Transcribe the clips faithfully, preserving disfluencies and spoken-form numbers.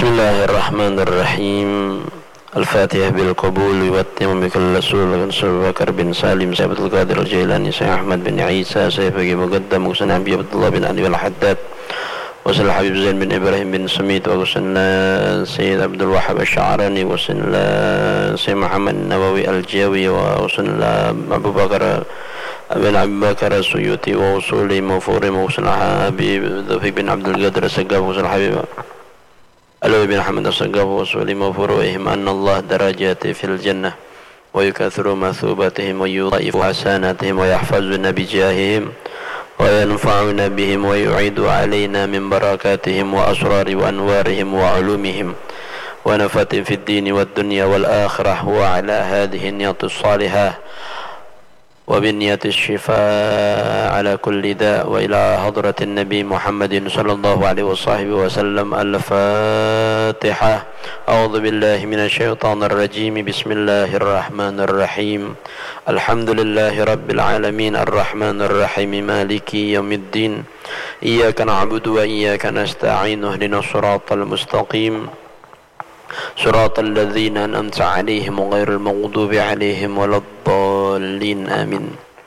Bismillahirrahmanirrahim. Al-Fatihah bil qabul wa tayammum bikal rasul Abu Bakar bin Salim Syekh Abdul Qadir Al-Jailani Syekh Ahmad bin Isa Syekh bagi Muqaddam Husain Abi Abdullah bin Ali Al-Haddad wa Sayyid Habib Zain bin Ibrahim bin Samit wa Sayyid Sayyid Abdul Wahhab Asy-Sya'rani wa Sayyid Muhammad Nawawi Al-Jawi wa Sayyid Abu Bakar bin Abu Bakar As-Suyuti wa usuli mawfuri wa Sayyid Habib Dhafiq bin Abdul Qadir As-Saggaf wa Sayyid Habib Alawi bin Ahmad As-Saggaf wa usuli mawfuruhim anna Allah darajati fil jannah wa yukathru mathubatihim wa yudha'ifu hasanatihim wa yahfazuna bijahihim wa yanfa'una bihim wa yu'idu alayna min barakatihim wa asrari wa anwarihim wa ulumihim wa nafatin fid dini wad dunya wal akhirah wa ala hadhihi niyatus salihah وبنية الشفاء على كل داء وإلى حضرة النبي محمد صلى الله عليه وصحبه وسلم. الفاتحة. أعوذ بالله من الشيطان الرجيم. بسم الله الرحمن الرحيم. الحمد لله رب العالمين الرحمن الرحيم مالك يوم الدين. إياك نعبد وإياك نستعين اهدنا الصراط المستقيم صراط الذين أنعمت عليهم غير المغضوب عليهم ولا الضالين آمين.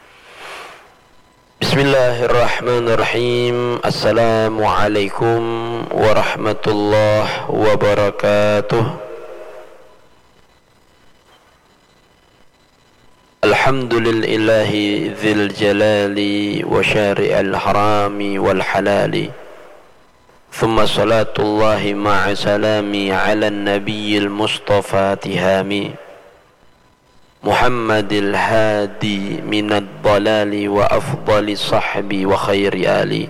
بسم الله الرحمن الرحيم. السلام عليكم ورحمة الله وبركاته. الحمد لله ذي الجلال وشارع الحرام والحلال ثم صلاة الله مع سلامي على النبي المصطفى تهامي محمد الهادي من الضلال وأفضل صحبي وخير آلي.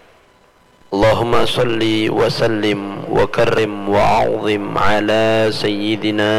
اللهم صل وسلم وكرم وأعظم على سيدنا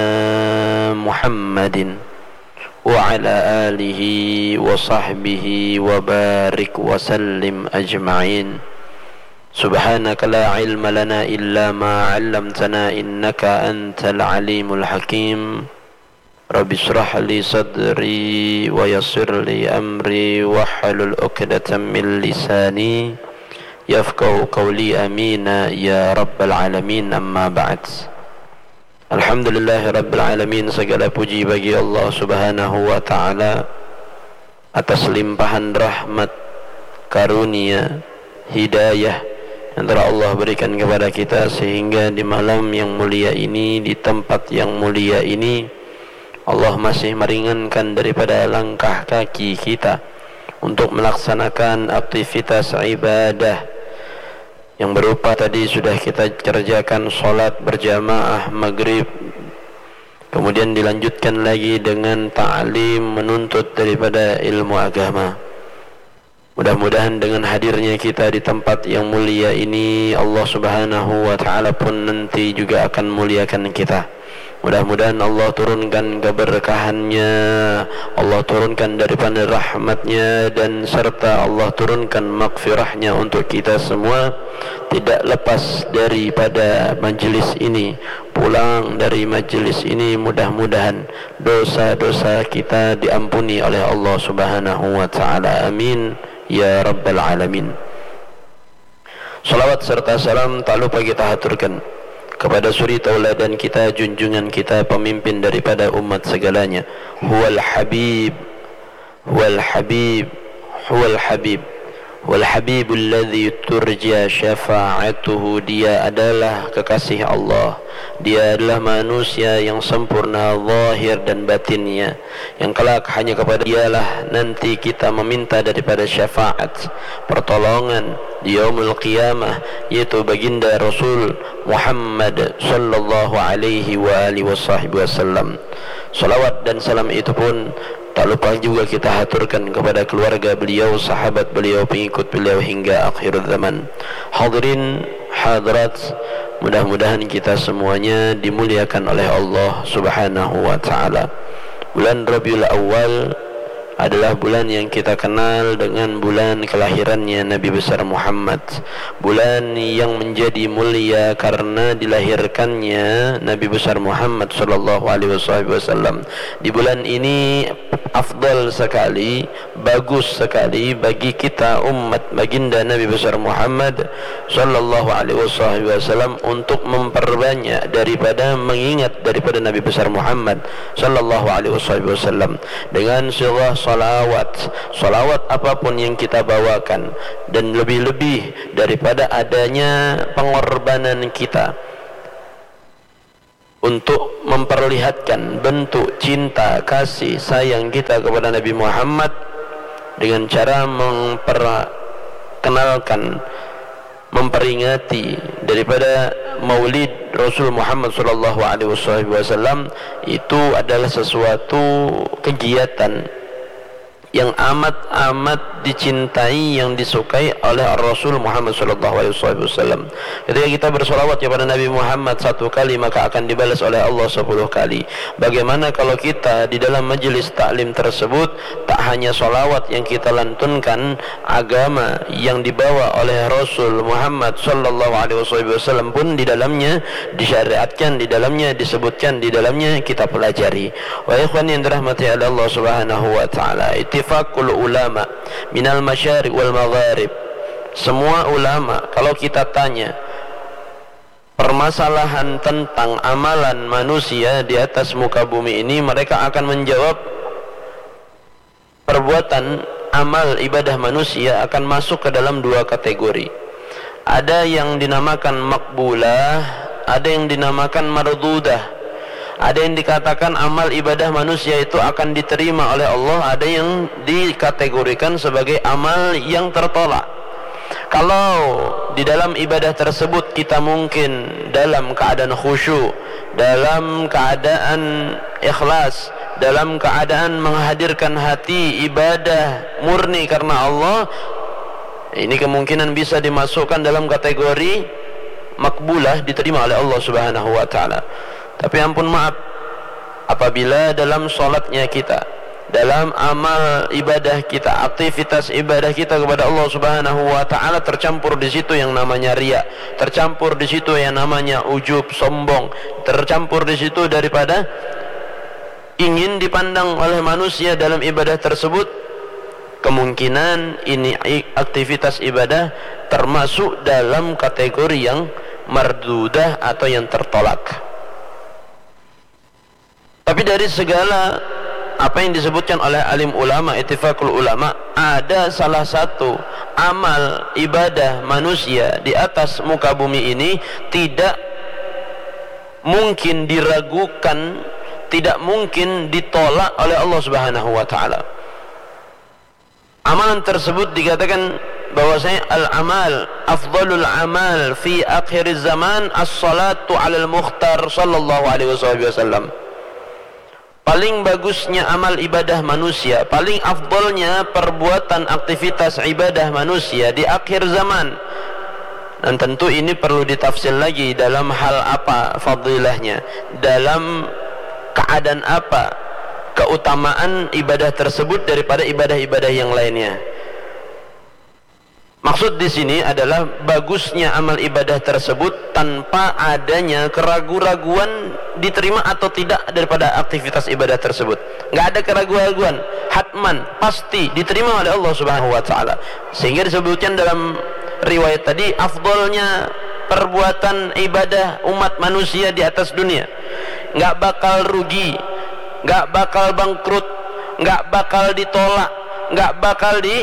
محمد وعلى آله وصحبه وبارك وسلم أجمعين. سبحانك لا علم لنا إلا ما علمتنا إنك أنت العليم الحكيم. رب اشرح لي صدري ويسر لي أمري واحلل عقدة من لساني يفقهوا قولي آمين يا رب العالمين. أما بعد. Alhamdulillah Rabbil Alamin. Segala puji bagi Allah Subhanahu wa Ta'ala atas limpahan rahmat, karunia, hidayah yang telah Allah berikan kepada kita, sehingga di malam yang mulia ini, di tempat yang mulia ini, Allah masih meringankan daripada langkah kaki kita untuk melaksanakan aktivitas ibadah yang berupa tadi sudah kita kerjakan solat berjamaah maghrib, kemudian dilanjutkan lagi dengan ta'lim, menuntut daripada ilmu agama. Mudah-mudahan dengan hadirnya kita di tempat yang mulia ini, Allah Subhanahu wa Ta'ala pun nanti juga akan muliakan kita. Mudah-mudahan Allah turunkan keberkahannya, Allah turunkan daripada rahmatnya, dan serta Allah turunkan maghfirahnya untuk kita semua. Tidak lepas daripada majlis ini, pulang dari majlis ini, mudah-mudahan dosa-dosa kita diampuni oleh Allah Subhanahu wa Ta'ala. Amin ya Rabbal Alamin. Salawat serta salam tak lupa kita haturkan kepada suri tauladan kita, junjungan kita, pemimpin daripada umat segalanya. Huwal Habib, Huwal Habib, Huwal Habib, Huwal Habibul ladzi turja syafa'atuhu. Dia adalah kekasih Allah, dia adalah manusia yang sempurna zahir dan batinnya, yang kelak hanya kepada dialah nanti kita meminta daripada syafaat, pertolongan di yaumul qiyamah, yaitu baginda Rasul Muhammad sallallahu alaihi wa alihi wasallam. Salawat dan salam itu pun tak lupa juga kita haturkan kepada keluarga beliau, sahabat beliau, pengikut beliau hingga akhir zaman. Hadirin hadirat, mudah-mudahan kita semuanya dimuliakan oleh Allah Subhanahu wa Ta'ala. Bulan Rabiul Awal adalah bulan yang kita kenal dengan bulan kelahirannya Nabi besar Muhammad, bulan yang menjadi mulia karena dilahirkannya Nabi besar Muhammad sallallahu alaihi wasallam. Di bulan ini afdal sekali, bagus sekali bagi kita umat baginda Nabi besar Muhammad sallallahu alaihi wasallam untuk memperbanyak daripada mengingat daripada Nabi besar Muhammad sallallahu alaihi wasallam dengan surah salawat, salawat apapun yang kita bawakan, dan lebih-lebih daripada adanya pengorbanan kita untuk memperlihatkan bentuk cinta kasih sayang kita kepada Nabi Muhammad dengan cara memperkenalkan, memperingati daripada Maulid Rasul Muhammad sallallahu alaihi wasallam. Itu adalah sesuatu kegiatan yang amat-amat dicintai, yang disukai oleh Rasul Muhammad sallallahu alaihi wasallam. Ketika kita bersolawat kepada Nabi Muhammad satu kali, maka akan dibalas oleh Allah sepuluh kali. Bagaimana kalau kita di dalam majelis taklim tersebut tak hanya solawat yang kita lantunkan, agama yang dibawa oleh Rasul Muhammad sallallahu alaihi wasallam pun di dalamnya disyariatkan, di dalamnya disebutkan, di dalamnya kita pelajari. Wa ikhwan yang dirahmati oleh Allah Subhanahu wa taala, ittifaqul ulama minal masyariq wal magharib. Semua ulama kalau kita tanya permasalahan tentang amalan manusia di atas muka bumi ini, mereka akan menjawab perbuatan amal ibadah manusia akan masuk ke dalam dua kategori. Ada yang dinamakan makbulah, ada yang dinamakan mardudah. Ada yang dikatakan amal ibadah manusia itu akan diterima oleh Allah, ada yang dikategorikan sebagai amal yang tertolak. Kalau di dalam ibadah tersebut kita mungkin dalam keadaan khusyuk, dalam keadaan ikhlas, dalam keadaan menghadirkan hati ibadah murni karena Allah, ini kemungkinan bisa dimasukkan dalam kategori makbulah, diterima oleh Allah Subhanahu wa taala. Tapi ampun maaf, apabila dalam solatnya kita, dalam amal ibadah kita, aktivitas ibadah kita kepada Allah Subhanahu wa taala tercampur di situ yang namanya riya, tercampur di situ yang namanya ujub, sombong, tercampur di situ daripada ingin dipandang oleh manusia dalam ibadah tersebut, kemungkinan ini aktivitas ibadah termasuk dalam kategori yang mardudah atau yang tertolak. Tapi dari segala apa yang disebutkan oleh alim ulama, ittifaqul ulama, ada salah satu amal ibadah manusia di atas muka bumi ini tidak mungkin diragukan, tidak mungkin ditolak oleh Allah Subhanahu wa taala. Amalan tersebut dikatakan bahwasanya al-amal afdalul amal fi akhir zaman as-salatu 'alal mukhtar sallallahu alaihi wasallam. Paling bagusnya amal ibadah manusia, paling afdalnya perbuatan aktivitas ibadah manusia di akhir zaman. Dan tentu ini perlu ditafsir lagi dalam hal apa fadilahnya, dalam keadaan apa keutamaan ibadah tersebut daripada ibadah-ibadah yang lainnya. Maksud di sini adalah bagusnya amal ibadah tersebut tanpa adanya keraguan-raguan diterima atau tidak daripada aktivitas ibadah tersebut. Enggak ada keraguan-raguan, hatman pasti diterima oleh Allah Subhanahu wa taala. Sehingga disebutkan dalam riwayat tadi afdalnya perbuatan ibadah umat manusia di atas dunia. Enggak bakal rugi, enggak bakal bangkrut, enggak bakal ditolak, enggak bakal di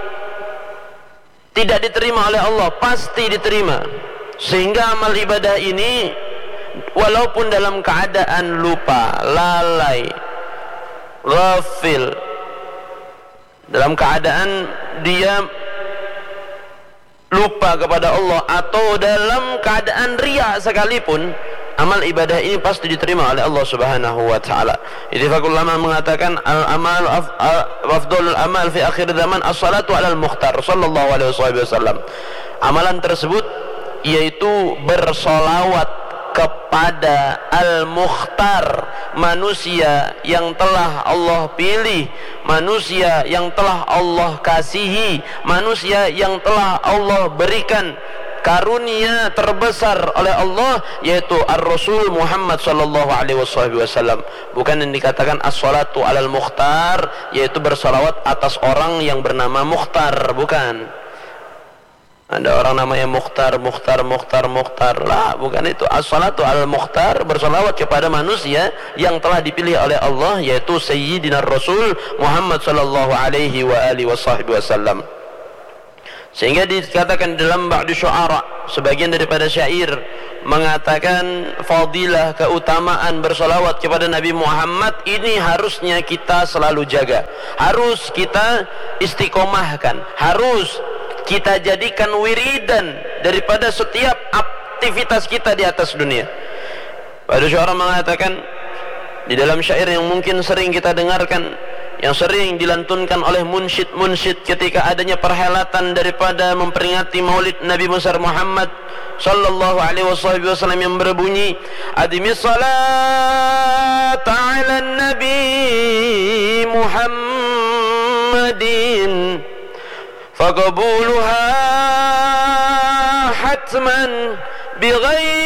tidak diterima oleh Allah, pasti diterima. Sehingga amal ibadah ini walaupun dalam keadaan lupa, lalai, ghafil, dalam keadaan dia lupa kepada Allah, atau dalam keadaan riya sekalipun, amal ibadah ini pasti diterima oleh Allah Subhanahu wa taala. Ittifaqul ulama mengatakan al-amal afdalul amal fi akhir zaman as-salatu 'alal mukhtar sallallahu alaihi wasallam. Amalan tersebut yaitu bersolawat kepada Al-Mukhtar, manusia yang telah Allah pilih, manusia yang telah Allah kasihi, manusia yang telah Allah berikan karunia terbesar oleh Allah, yaitu Ar-Rasul Muhammad sallallahu alaihi wasallam. Bukan yang dikatakan as-salatu alal mukhtar, yaitu bersalawat atas orang yang bernama Mukhtar, bukan. Ada orang namanya Mukhtar, Mukhtar, Mukhtar, Mukhtar. Lah, bukan itu. As-salatu alal mukhtar, bersalawat kepada manusia yang telah dipilih oleh Allah, yaitu Sayyidina Rasul Muhammad sallallahu alaihi wa alihi wasallam. Sehingga dikatakan dalam ba'du syu'ara, sebagian daripada syair mengatakan fadilah, keutamaan bersalawat kepada Nabi Muhammad ini harusnya kita selalu jaga, harus kita istiqomahkan, harus kita jadikan wiridan daripada setiap aktivitas kita di atas dunia. Ba'du syu'ara mengatakan di dalam syair yang mungkin sering kita dengarkan, yang sering dilantunkan oleh munsyid-munsyid ketika adanya perhelatan daripada memperingati maulid Nabi besar Muhammad sallallahu alaihi wasallam, yang berbunyi adimis salat ala nabi Muhammadin faqabuluha hatman bighairi